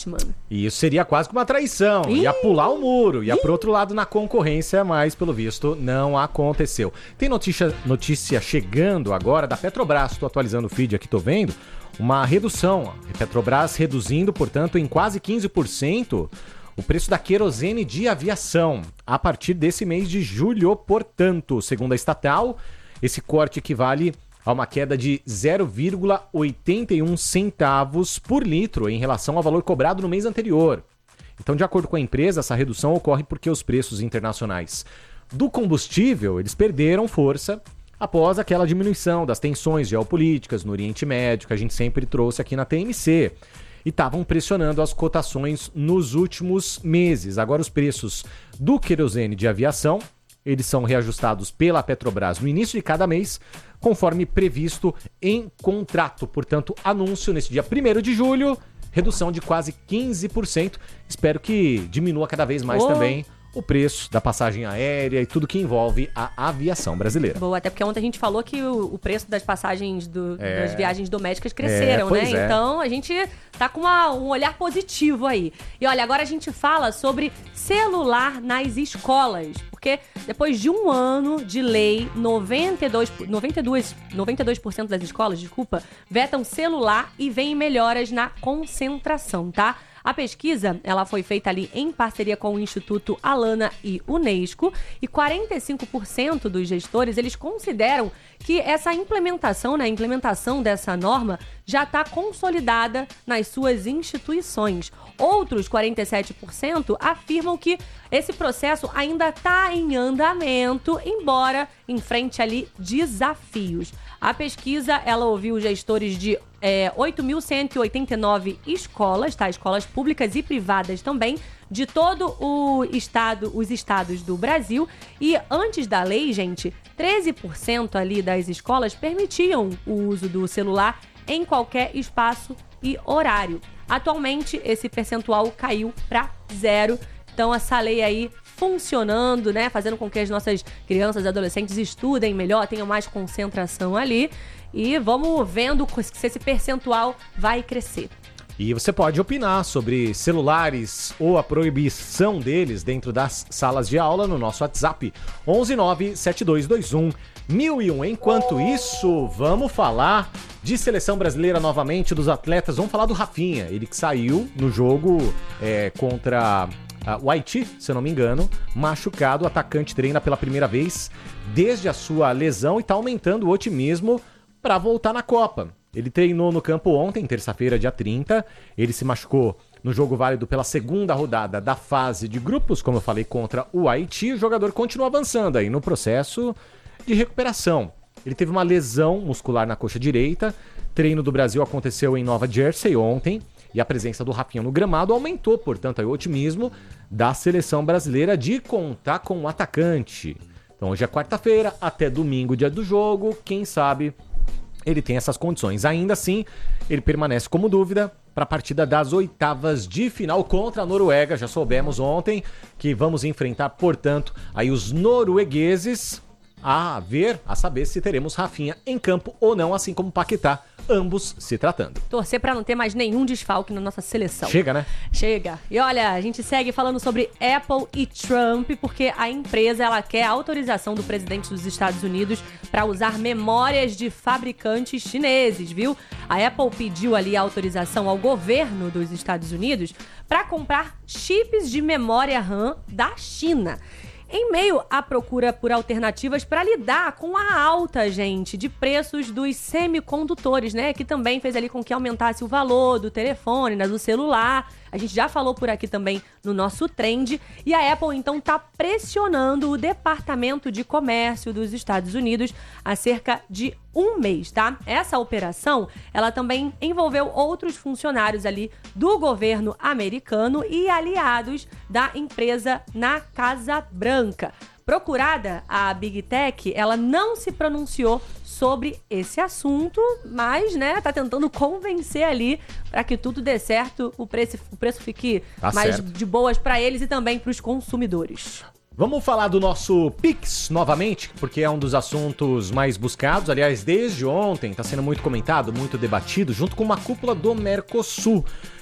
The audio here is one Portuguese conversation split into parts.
forte, mano. E isso seria quase que uma traição. Ia pular o muro, ia pro outro lado na concorrência, mas pelo visto não aconteceu. Tem notícia chegando agora da Petrobras, tô atualizando o feed aqui, tô vendo, uma redução. A Petrobras reduzindo, portanto, em quase 15% o preço da querosene de aviação a partir desse mês de julho, portanto, segundo a estatal, esse corte equivale a uma queda de 0,81 centavos por litro em relação ao valor cobrado no mês anterior. Então, de acordo com a empresa, essa redução ocorre porque os preços internacionais do combustível, eles perderam força após aquela diminuição das tensões geopolíticas no Oriente Médio, que a gente sempre trouxe aqui na TMC, e estavam pressionando as cotações nos últimos meses. Agora, os preços do querosene de aviação, eles são reajustados pela Petrobras no início de cada mês, conforme previsto em contrato. Portanto, anúncio nesse dia 1º de julho, redução de quase 15%. Espero que diminua cada vez mais também o preço da passagem aérea e tudo que envolve a aviação brasileira. Boa, até porque ontem a gente falou que o preço das passagens das viagens domésticas cresceram, né? Então a gente tá com um olhar positivo aí. E olha, agora a gente fala sobre celular nas escolas. Porque depois de um ano de lei, 92% das escolas, vetam celular e veem melhoras na concentração, tá? A pesquisa, ela foi feita ali em parceria com o Instituto Alana e Unesco, e 45% dos gestores, eles consideram que essa implementação, né, a implementação dessa norma já está consolidada nas suas instituições. Outros 47% afirmam que esse processo ainda está em andamento, embora enfrente ali desafios. A pesquisa, ela ouviu gestores de 8.189 escolas, tá? Escolas públicas e privadas também, de todo os estados do Brasil. E antes da lei, gente, 13% ali das escolas permitiam o uso do celular em qualquer espaço e horário. Atualmente, esse percentual caiu para 0%. Então, essa lei aí funcionando, né? Fazendo com que as nossas crianças e adolescentes estudem melhor, tenham mais concentração ali. E vamos vendo se esse percentual vai crescer. E você pode opinar sobre celulares ou a proibição deles dentro das salas de aula no nosso WhatsApp 11972211001. Enquanto isso, vamos falar de seleção brasileira novamente, dos atletas. Vamos falar do Rafinha, ele que saiu no jogo contra o Haiti, se eu não me engano, machucado. O atacante treina pela primeira vez desde a sua lesão e está aumentando o otimismo para voltar na Copa. Ele treinou no campo ontem, terça-feira, dia 30. Ele se machucou no jogo válido pela segunda rodada da fase de grupos, como eu falei, contra o Haiti. O jogador continua avançando aí no processo de recuperação. Ele teve uma lesão muscular na coxa direita. Treino do Brasil aconteceu em Nova Jersey ontem. E a presença do Rafinha no gramado aumentou, portanto, aí, o otimismo da seleção brasileira de contar com o atacante. Então hoje é quarta-feira, até domingo, dia do jogo. Quem sabe ele tem essas condições. Ainda assim, ele permanece como dúvida para a partida das oitavas de final contra a Noruega. Já soubemos ontem que vamos enfrentar, portanto, aí os noruegueses. A saber se teremos Rafinha em campo ou não, assim como Paquetá, ambos se tratando. Torcer para não ter mais nenhum desfalque na nossa seleção. Chega, né? Chega. E olha, a gente segue falando sobre Apple e Trump, porque a empresa ela quer a autorização do presidente dos Estados Unidos para usar memórias de fabricantes chineses, viu? A Apple pediu ali a autorização ao governo dos Estados Unidos para comprar chips de memória RAM da China. Em meio à procura por alternativas para lidar com a alta, gente, de preços dos semicondutores, né? Que também fez ali com que aumentasse o valor do telefone, né, do celular. A gente já falou por aqui também no nosso trend. E a Apple, então, está pressionando o Departamento de Comércio dos Estados Unidos há cerca de um mês, tá? Essa operação, ela também envolveu outros funcionários ali do governo americano e aliados da empresa na Casa Branca. Procurada, a Big Tech, ela não se pronunciou sobre esse assunto, mas, né, tá tentando convencer ali para que tudo dê certo, o preço fique mais certo, de boas para eles e também para os consumidores. Vamos falar do nosso Pix novamente, porque é um dos assuntos mais buscados. Aliás, desde ontem está sendo muito comentado, muito debatido, junto com uma cúpula do Mercosul.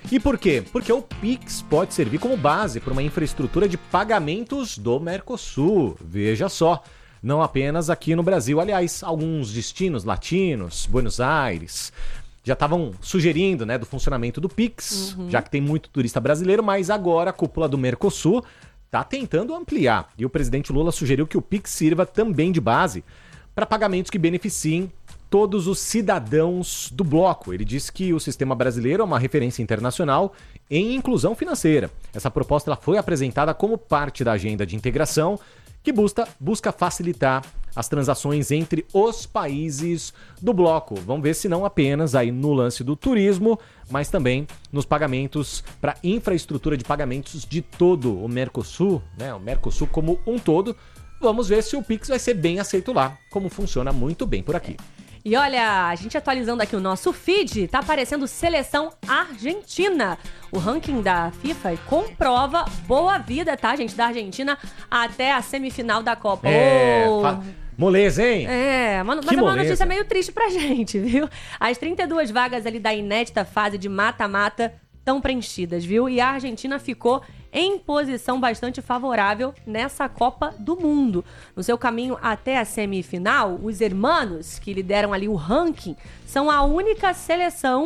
E por quê? Porque o Pix pode servir como base para uma infraestrutura de pagamentos do Mercosul. Veja só, não apenas aqui no Brasil. Aliás, alguns destinos latinos, Buenos Aires, já estavam sugerindo, né, do funcionamento do Pix, já que tem muito turista brasileiro, mas agora a cúpula do Mercosul está tentando ampliar. E o presidente Lula sugeriu que o Pix sirva também de base para pagamentos que beneficiem todos os cidadãos do bloco. Ele disse que o sistema brasileiro é uma referência internacional em inclusão financeira. Essa proposta ela foi apresentada como parte da agenda de integração que busca facilitar as transações entre os países do bloco. Vamos ver se não apenas aí no lance do turismo, mas também nos pagamentos para infraestrutura de pagamentos de todo o Mercosul, né? O Mercosul como um todo. Vamos ver se o Pix vai ser bem aceito lá, como funciona muito bem por aqui. E olha, a gente atualizando aqui o nosso feed, tá aparecendo Seleção Argentina. O ranking da FIFA comprova boa vida, tá, gente? Da Argentina até a semifinal da Copa. Moleza, hein? Mas é uma notícia meio triste pra gente, viu? As 32 vagas ali da inédita fase de mata-mata estão preenchidas, viu? E a Argentina ficou em posição bastante favorável nessa Copa do Mundo. No seu caminho até a semifinal, os hermanos, que lideram ali o ranking, são a única seleção,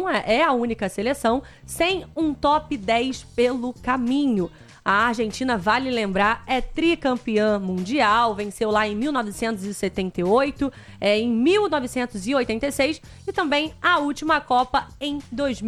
sem um top 10 pelo caminho. A Argentina, vale lembrar, é tricampeã mundial, venceu lá em 1978, em 1986 e também a última Copa em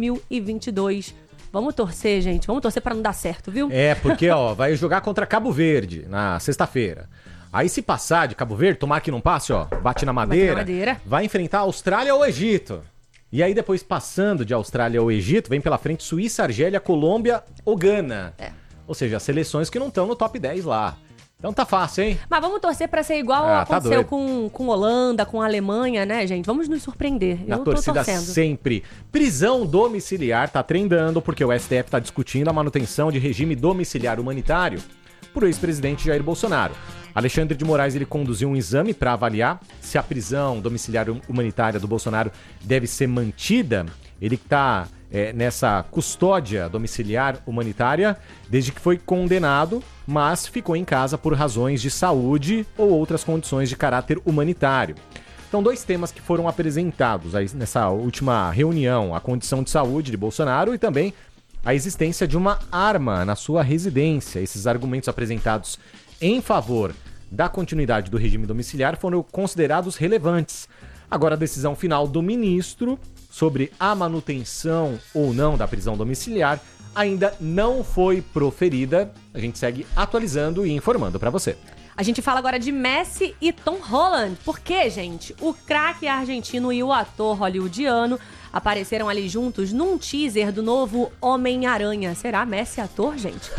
2022. Vamos torcer, gente. Vamos torcer pra não dar certo, viu? Porque, vai jogar contra Cabo Verde na sexta-feira. Aí se passar de Cabo Verde, tomar que não passe, bate na madeira, vai enfrentar a Austrália ou Egito. E aí depois, passando de Austrália ou Egito, vem pela frente Suíça, Argélia, Colômbia ou Gana. Ou seja, as seleções que não estão no top 10 lá. Então tá fácil, hein? Mas vamos torcer pra ser igual aconteceu com Holanda, com a Alemanha, né, gente? Vamos nos surpreender. Na torcida sempre. Prisão domiciliar tá trendando porque o STF tá discutindo a manutenção de regime domiciliar humanitário por ex-presidente Jair Bolsonaro. Alexandre de Moraes ele conduziu um exame para avaliar se a prisão domiciliar humanitária do Bolsonaro deve ser mantida. Ele está nessa custódia domiciliar humanitária desde que foi condenado, mas ficou em casa por razões de saúde ou outras condições de caráter humanitário. Então, 2 temas que foram apresentados aí nessa última reunião: a condição de saúde de Bolsonaro e também a existência de uma arma na sua residência. Esses argumentos apresentados em favor da continuidade do regime domiciliar foram considerados relevantes. Agora, a decisão final do ministro sobre a manutenção ou não da prisão domiciliar ainda não foi proferida. A gente segue atualizando e informando para você. A gente fala agora de Messi e Tom Holland. Porque, gente, o craque argentino e o ator hollywoodiano apareceram ali juntos num teaser do novo Homem-Aranha. Será Messi ator, gente?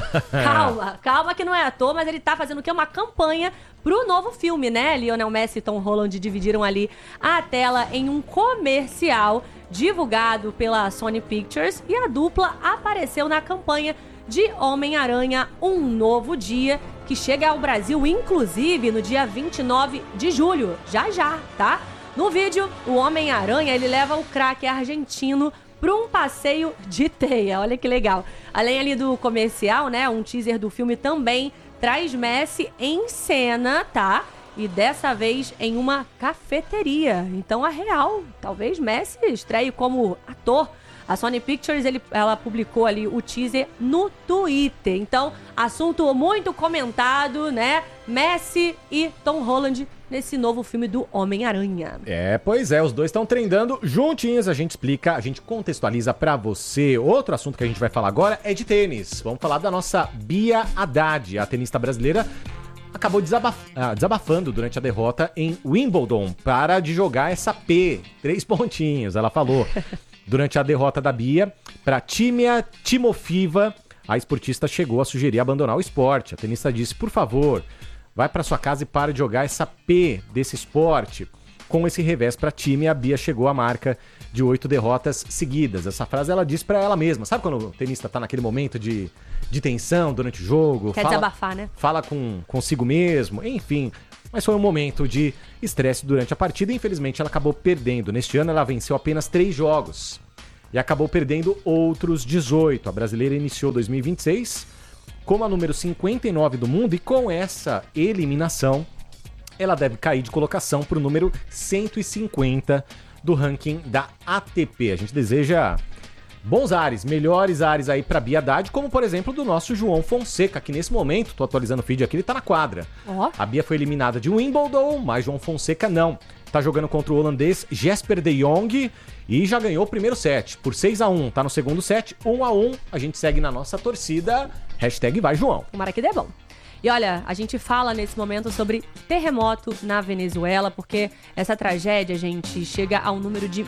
Calma que não é ator, mas ele tá fazendo o quê? Uma campanha pro novo filme, né? Lionel Messi e Tom Holland dividiram ali a tela em um comercial divulgado pela Sony Pictures e a dupla apareceu na campanha de Homem-Aranha Um Novo Dia, que chega ao Brasil, inclusive, no dia 29 de julho. Já, tá? No vídeo, o Homem-Aranha, ele leva o craque argentino para um passeio de teia. Olha que legal. Além ali do comercial, né, um teaser do filme também traz Messi em cena, tá? E dessa vez em uma cafeteria. Então, a real, talvez Messi estreie como ator. A Sony Pictures, ela publicou ali o teaser no Twitter. Então, assunto muito comentado, né? Messi e Tom Holland nesse novo filme do Homem-Aranha. Pois é, os dois estão trendando juntinhos, a gente explica, a gente contextualiza pra você. Outro assunto que a gente vai falar agora é de tênis. Vamos falar da nossa Bia Haddad, a tenista brasileira. Acabou desabafando durante a derrota em Wimbledon. Para de jogar essa P, 3 pontinhos, ela falou. Durante a derrota da Bia para Tímia Timofeeva, a esportista chegou a sugerir abandonar o esporte. A tenista disse, por favor, vai para sua casa e para de jogar essa P desse esporte. Com esse revés para Tímia, a Bia chegou à marca de 8 derrotas seguidas. Essa frase ela disse para ela mesma. Sabe quando o tenista tá naquele momento de tensão durante o jogo? Quer desabafar, né? Fala consigo mesmo, enfim. Mas foi um momento de estresse durante a partida e infelizmente ela acabou perdendo. Neste ano ela venceu apenas 3 jogos. e acabou perdendo outros 18. A brasileira iniciou 2026 como a número 59 do mundo e com essa eliminação ela deve cair de colocação para o número 150 do ranking da ATP. A gente deseja bons ares, melhores ares aí pra Bia Haddad, como por exemplo do nosso João Fonseca, que nesse momento, tô atualizando o feed aqui, ele tá na quadra. A Bia foi eliminada de Wimbledon, mas João Fonseca não. Tá jogando contra o holandês Jesper de Jong e já ganhou o primeiro set por 6-1. Tá no segundo set, 1-1. A gente segue na nossa torcida. #vai João. Tomara que dê bom. E olha, a gente fala nesse momento sobre terremoto na Venezuela, porque essa tragédia, gente, chega ao número de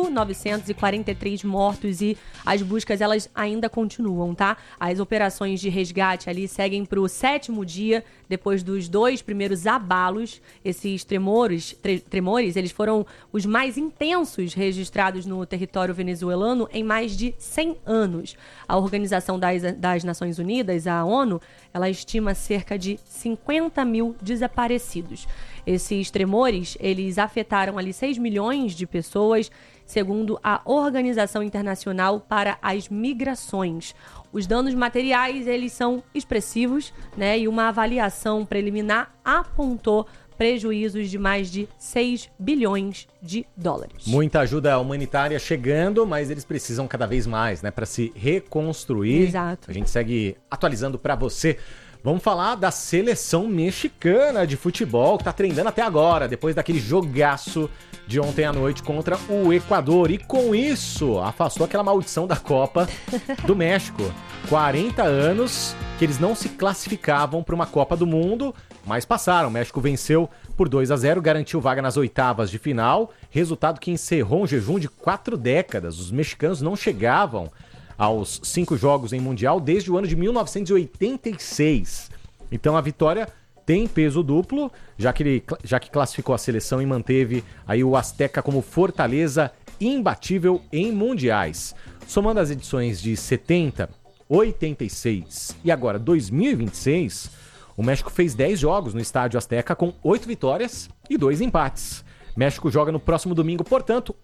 1.943 mortos e as buscas, elas ainda continuam, tá? As operações de resgate ali seguem para o 7º dia, depois dos 2 primeiros abalos. Esses tremores, eles foram os mais intensos registrados no território venezuelano em mais de 100 anos. A Organização das Nações Unidas, a ONU, ela estima cerca de 50 mil desaparecidos. Esses tremores, eles afetaram ali 6 milhões de pessoas, segundo a Organização Internacional para as Migrações. Os danos materiais, eles são expressivos, né? E uma avaliação preliminar apontou prejuízos de mais de 6 bilhões de dólares. Muita ajuda humanitária chegando, mas eles precisam cada vez mais, né, para se reconstruir. Exato. A gente segue atualizando para você. Vamos falar da seleção mexicana de futebol, que tá treinando até agora, depois daquele jogaço de ontem à noite contra o Equador. E com isso, afastou aquela maldição da Copa do México. 40 anos que eles não se classificavam para uma Copa do Mundo, mas passaram. O México venceu por 2-0, garantiu vaga nas oitavas de final, resultado que encerrou um jejum de 4 décadas. Os mexicanos não chegavam aos 5 jogos em Mundial desde o ano de 1986. Então a vitória tem peso duplo, já que classificou a seleção e manteve aí o Azteca como fortaleza imbatível em mundiais. Somando as edições de 70, 86 e agora 2026, o México fez 10 jogos no Estádio Azteca com 8 vitórias e 2 empates. México joga no próximo domingo, portanto,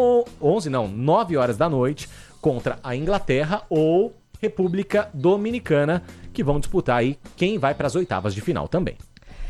9 horas da noite, contra a Inglaterra ou República Dominicana, que vão disputar aí quem vai para as oitavas de final também.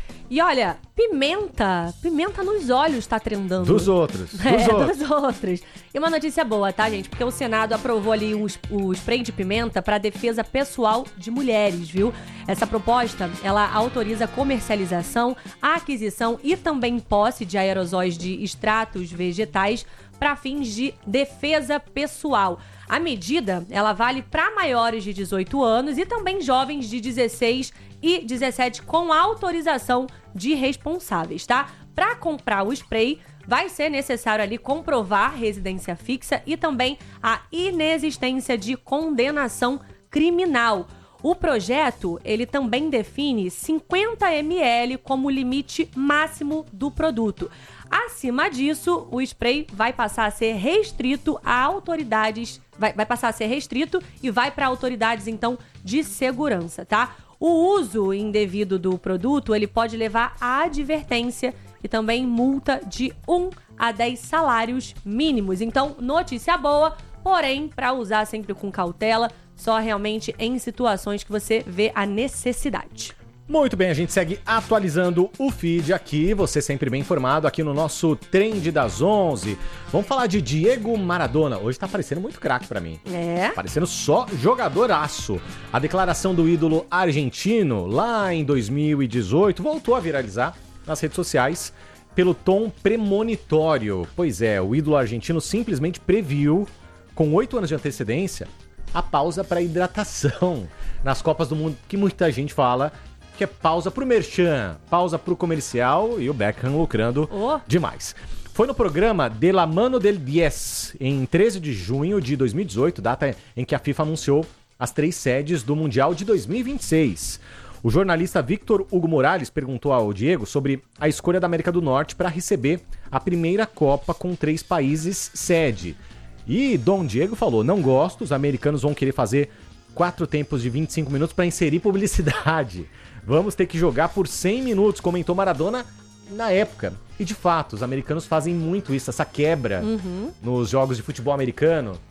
E olha, pimenta nos olhos tá trendando. Dos outros. Dos outros. E uma notícia boa, tá, gente? Porque o Senado aprovou ali o spray de pimenta para defesa pessoal de mulheres, viu? Essa proposta, ela autoriza a comercialização, a aquisição e também posse de aerosóis de extratos vegetais para fins de defesa pessoal. A medida, ela vale para maiores de 18 anos e também jovens de 16 e 17 com autorização de responsáveis, tá? Para comprar o spray, vai ser necessário ali comprovar residência fixa e também a inexistência de condenação criminal. O projeto, ele também define 50 ml como limite máximo do produto. Acima disso, o spray vai passar a ser restrito a autoridades, vai passar a ser restrito e vai para autoridades, então, de segurança, tá? O uso indevido do produto, ele pode levar a advertência e também multa de 1 a 10 salários mínimos. Então, notícia boa, porém, para usar sempre com cautela, só realmente em situações que você vê a necessidade. Muito bem, a gente segue atualizando o feed aqui, você sempre bem informado aqui no nosso Trend das 11. Vamos falar de Diego Maradona. Hoje tá parecendo muito craque pra mim. Parecendo só jogadoraço. A declaração do ídolo argentino lá em 2018 voltou a viralizar nas redes sociais pelo tom premonitório. Pois é, o ídolo argentino simplesmente previu, com 8 anos de antecedência, a pausa para hidratação nas Copas do Mundo, que muita gente fala que é pausa pro merchan, pausa pro comercial e o Beckham lucrando demais. Foi no programa De La Mano del 10, em 13 de junho de 2018, data em que a FIFA anunciou as 3 sedes do Mundial de 2026. O jornalista Victor Hugo Morales perguntou ao Diego sobre a escolha da América do Norte para receber a primeira Copa com 3 países sede. E Dom Diego falou, não gosto, os americanos vão querer fazer 4 tempos de 25 minutos para inserir publicidade. Vamos ter que jogar por 100 minutos, comentou Maradona na época. E de fato, os americanos fazem muito isso, essa quebra nos jogos de futebol americano.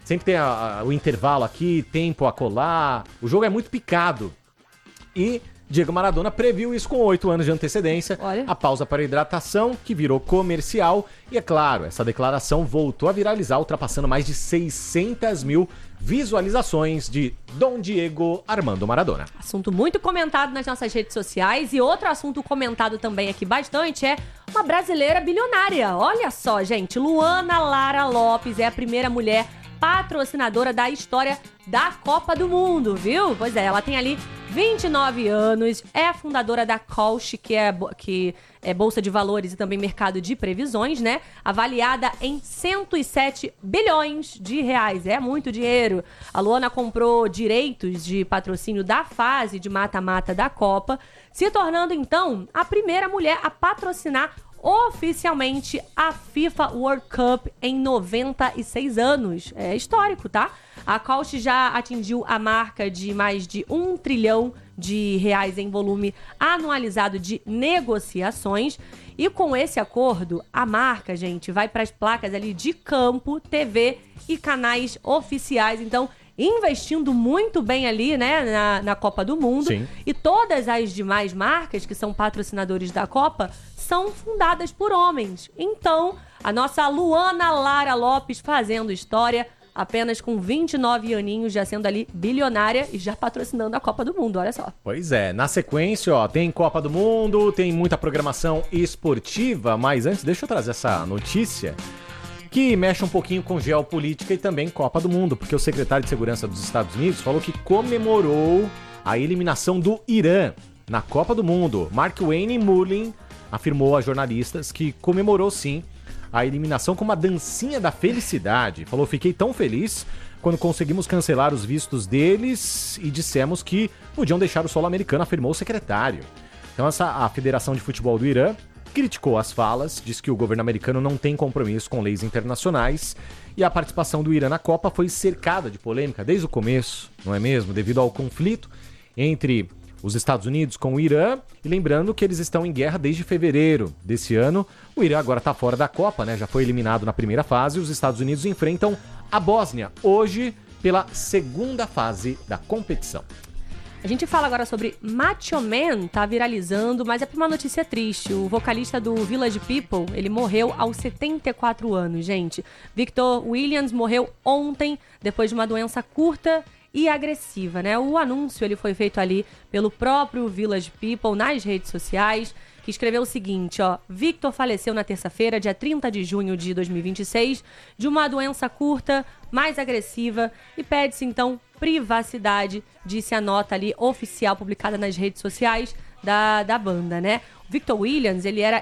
Sempre tem o intervalo aqui, tempo a colar. O jogo é muito picado. E Diego Maradona previu isso com 8 anos de antecedência. Olha. A pausa para hidratação, que virou comercial. E é claro, essa declaração voltou a viralizar, ultrapassando mais de 600 mil visualizações de Dom Diego Armando Maradona. Assunto muito comentado nas nossas redes sociais. E outro assunto comentado também aqui bastante é uma brasileira bilionária. Olha só, gente. Luana Lara Lopes é a primeira mulher patrocinadora da história da Copa do Mundo, viu? Pois é, ela tem ali 29 anos, é a fundadora da Kalshi, que é Bolsa de Valores e também mercado de previsões, né? Avaliada em 107 bilhões de reais. É muito dinheiro. A Luana comprou direitos de patrocínio da fase de mata-mata da Copa, se tornando, então, a primeira mulher a patrocinar oficialmente a FIFA World Cup em 96 anos. É histórico, tá? A Kalshi já atingiu a marca de mais de 1 trilhão de reais em volume anualizado de negociações. E com esse acordo, a marca, gente, vai para as placas ali de campo, TV e canais oficiais. Então, investindo muito bem ali, né, na Copa do Mundo. Sim. E todas as demais marcas que são patrocinadores da Copa são fundadas por homens. Então, a nossa Luana Lara Lopes fazendo história, apenas com 29 aninhos, já sendo ali bilionária e já patrocinando a Copa do Mundo, olha só. Pois é, na sequência, ó, tem Copa do Mundo, tem muita programação esportiva, mas antes deixa eu trazer essa notícia que mexe um pouquinho com geopolítica e também Copa do Mundo, porque o secretário de Segurança dos Estados Unidos falou que comemorou a eliminação do Irã na Copa do Mundo. Mark Wayne Mullin afirmou a jornalistas que comemorou sim a eliminação com uma dancinha da felicidade. Falou, fiquei tão feliz quando conseguimos cancelar os vistos deles e dissemos que podiam deixar o solo americano, afirmou o secretário. Então a Federação de Futebol do Irã criticou as falas, diz que o governo americano não tem compromisso com leis internacionais e a participação do Irã na Copa foi cercada de polêmica desde o começo, não é mesmo? Devido ao conflito entre os Estados Unidos com o Irã, e lembrando que eles estão em guerra desde fevereiro desse ano. O Irã agora está fora da Copa, né? Já foi eliminado na primeira fase. Os Estados Unidos enfrentam a Bósnia hoje pela segunda fase da competição. A gente fala agora sobre Macho Man, tá viralizando, mas é por uma notícia triste. O vocalista do Village People, ele morreu aos 74 anos, gente. Victor Williams morreu ontem, depois de uma doença curta e agressiva, né? O anúncio ele foi feito ali pelo próprio Village People nas redes sociais, que escreveu o seguinte, ó: Victor faleceu na terça-feira, dia 30 de junho de 2026, de uma doença curta, mais agressiva, e pede-se então privacidade, disse a nota ali oficial publicada nas redes sociais da banda, né? O Victor Williams, ele era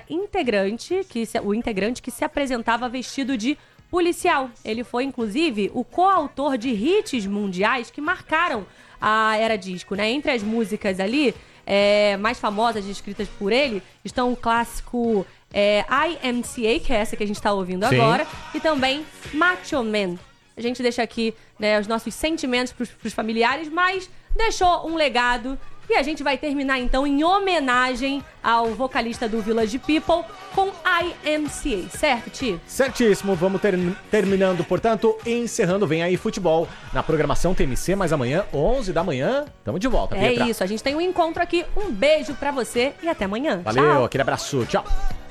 o integrante que se apresentava vestido de policial. Ele foi, inclusive, o coautor de hits mundiais que marcaram a era disco, né? Entre as músicas ali mais famosas escritas por ele estão o clássico IMCA, que é essa que a gente está ouvindo Sim. agora, e também Macho Man. A gente deixa aqui, né, os nossos sentimentos pros familiares, mas deixou um legado. E a gente vai terminar, então, em homenagem ao vocalista do Village People com IMCA, certo, Ti? Certíssimo, vamos terminando, portanto, encerrando. Vem aí futebol na programação TMC, mas amanhã, 11 da manhã, tamo de volta, Pietra. É isso, a gente tem um encontro aqui. Um beijo pra você e até amanhã. Valeu, Tchau. aquele abraço, tchau.